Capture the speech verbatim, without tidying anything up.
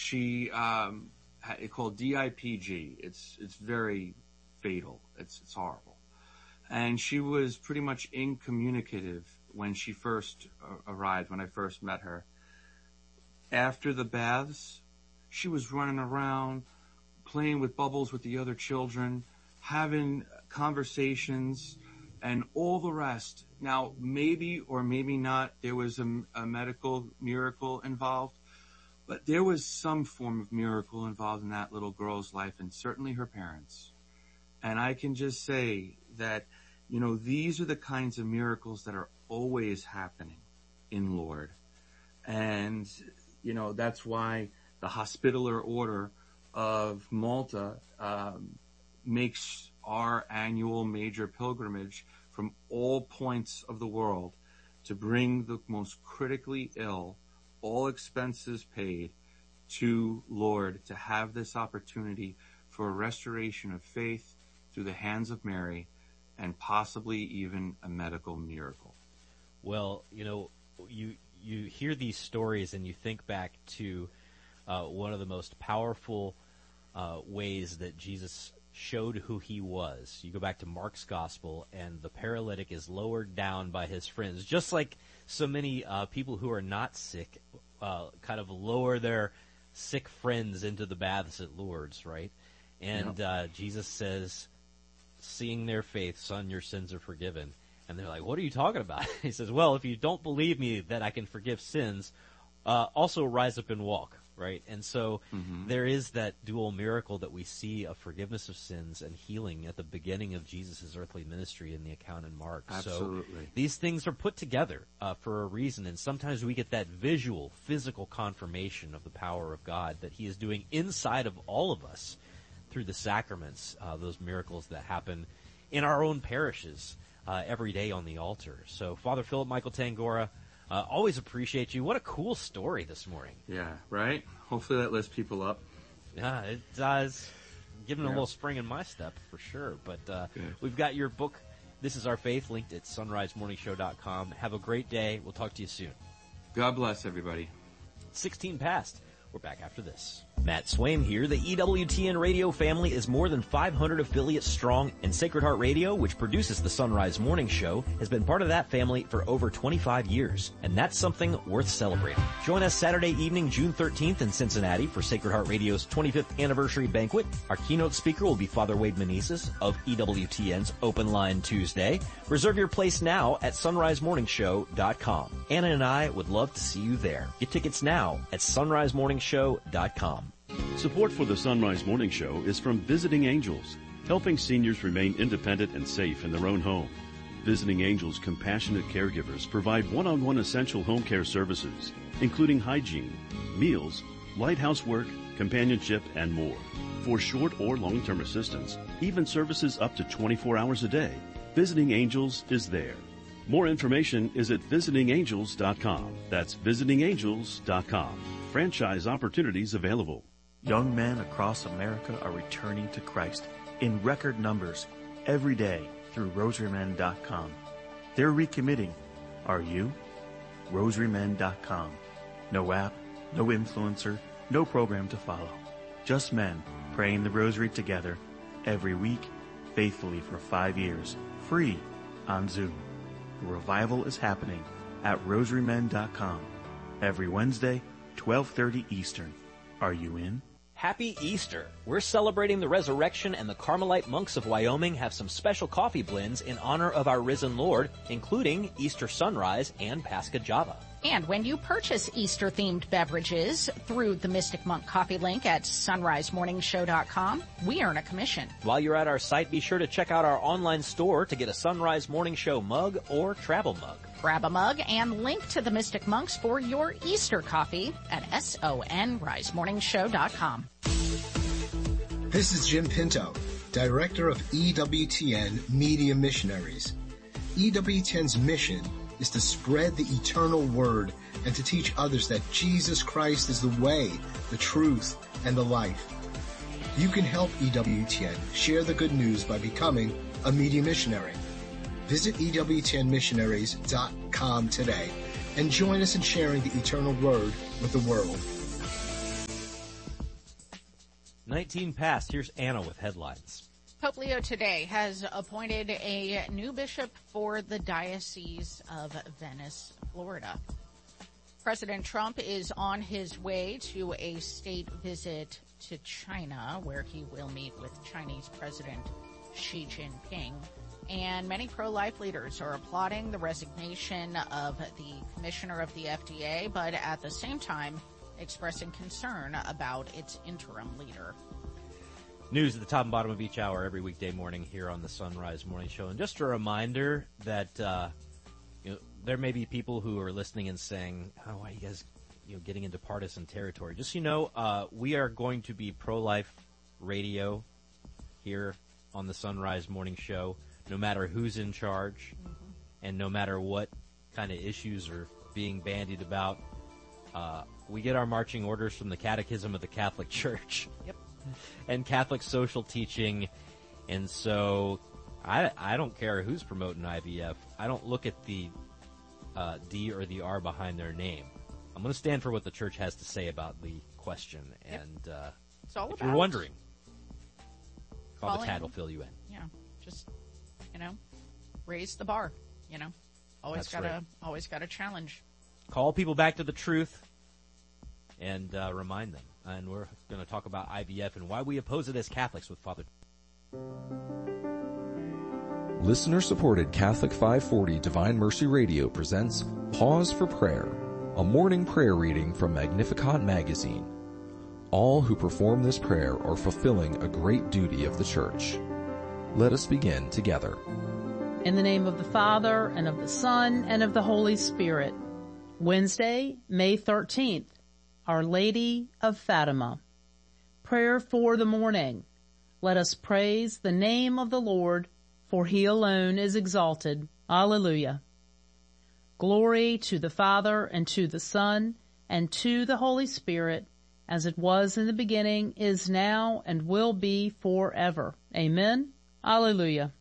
she um, had it called D I P G. It's it's very fatal. It's it's horrible. And she was pretty much incommunicative when she first uh, arrived, when I first met her. After the baths, she was running around, playing with bubbles with the other children, having conversations, and all the rest. Now, maybe or maybe not, there was a, a medical miracle involved, but there was some form of miracle involved in that little girl's life, and certainly her parents. And I can just say that, you know, these are the kinds of miracles that are always happening in Lord. And, you know, that's why the Hospitaller Order of Malta um, makes our annual major pilgrimage from all points of the world to bring the most critically ill, all expenses paid, to Lord, to have this opportunity for a restoration of faith through the hands of Mary, and possibly even a medical miracle. Well, you know, you you hear these stories and you think back to uh, one of the most powerful uh, ways that Jesus showed who he was. You go back to Mark's gospel, and the paralytic is lowered down by his friends, just like so many uh, people who are not sick uh, kind of lower their sick friends into the baths at Lourdes, right? And yep. uh, Jesus says, seeing their faith, son, your sins are forgiven. And they're like, what are you talking about? He says, well, if you don't believe me that I can forgive sins, uh, also rise up and walk, right? And so mm-hmm. there is that dual miracle that we see of forgiveness of sins and healing at the beginning of Jesus' earthly ministry in the account in Mark. Absolutely. So these things are put together uh, for a reason, and sometimes we get that visual, physical confirmation of the power of God that he is doing inside of all of us through the sacraments, uh, those miracles that happen in our own parishes uh, every day on the altar. So, Father Philip Michael Tangora, uh, always appreciate you. What a cool story this morning. Yeah, right? Hopefully that lifts people up. Yeah, it does. Giving yeah. a little spring in my step, for sure. But uh, we've got your book, This Is Our Faith, linked at sunrise morning show dot com. Have a great day. We'll talk to you soon. God bless everybody. sixteen past. We're back after this. Matt Swaim here. The E W T N radio family is more than five hundred affiliates strong, and Sacred Heart Radio, which produces the Sunrise Morning Show, has been part of that family for over twenty-five years, and that's something worth celebrating. Join us Saturday evening, June thirteenth in Cincinnati for Sacred Heart Radio's twenty-fifth anniversary banquet. Our keynote speaker will be Father Wade Meneses of E W T N's Open Line Tuesday. Reserve your place now at sunrise morning show dot com. Anna and I would love to see you there. Get tickets now at sunrise morning show dot com. Support for the Sunrise Morning Show is from Visiting Angels, helping seniors remain independent and safe in their own home. Visiting Angels compassionate caregivers provide one-on-one essential home care services, including hygiene, meals, light housework, companionship, and more. For short or long-term assistance, even services up to twenty-four hours a day, Visiting Angels is there. More information is at visiting angels dot com. That's visiting angels dot com. Franchise opportunities available. Young men across America are returning to Christ in record numbers every day through rosary men dot com. They're recommitting. Are you? rosary men dot com. No app, no influencer, no program to follow. Just men praying the rosary together every week, faithfully for five years, free on Zoom. The revival is happening at rosary men dot com every Wednesday, twelve thirty Eastern. Are you in? Happy Easter! We're celebrating the resurrection, and the Carmelite monks of Wyoming have some special coffee blends in honor of our risen Lord, including Easter Sunrise and Pascha Java. And when you purchase Easter-themed beverages through the Mystic Monk Coffee link at sunrise morning show dot com, we earn a commission. While you're at our site, be sure to check out our online store to get a Sunrise Morning Show mug or travel mug. Grab a mug and link to the Mystic Monks for your Easter coffee at sunrise morning show dot com. This is Jim Pinto, Director of E W T N Media Missionaries. E W T N's mission is to spread the eternal word and to teach others that Jesus Christ is the way, the truth, and the life. You can help E W T N share the good news by becoming a media missionary. Visit E W T N missionaries dot com today and join us in sharing the eternal word with the world. nineteen past. Here's Anna with headlines. Pope Leo today has appointed a new bishop for the Diocese of Venice, Florida. President Trump is on his way to a state visit to China, where he will meet with Chinese President Xi Jinping. And many pro-life leaders are applauding the resignation of the commissioner of the F D A, but at the same time expressing concern about its interim leader. News at the top and bottom of each hour every weekday morning here on the Sunrise Morning Show. And just a reminder that uh, you know, there may be people who are listening and saying, oh, why are you guys you know, getting into partisan territory? Just so you know, uh, we are going to be pro-life radio here on the Sunrise Morning Show, no matter who's in charge, mm-hmm. and no matter what kind of issues are being bandied about. Uh, we get our marching orders from the Catechism of the Catholic Church. Yep. And Catholic social teaching. And so I, I don't care who's promoting I V F. I don't look at the uh, D or the R behind their name. I'm going to stand for what the Church has to say about the question. Yep. And uh, it's all if about you're wondering, call calling, the Tad will fill you in. Yeah, just, you know, raise the bar, you know. Always That's gotta, right. always gotta challenge. Call people back to the truth and uh, remind them. And we're going to talk about I V F and why we oppose it as Catholics with Father. Listener-supported Catholic five forty Divine Mercy Radio presents Pause for Prayer, a morning prayer reading from Magnificat magazine. All who perform this prayer are fulfilling a great duty of the Church. Let us begin together. In the name of the Father, and of the Son, and of the Holy Spirit. Wednesday, May thirteenth. Our Lady of Fatima. Prayer for the morning. Let us praise the name of the Lord, for he alone is exalted. Alleluia. Glory to the Father, and to the Son, and to the Holy Spirit, as it was in the beginning, is now, and will be forever. Amen. Alleluia.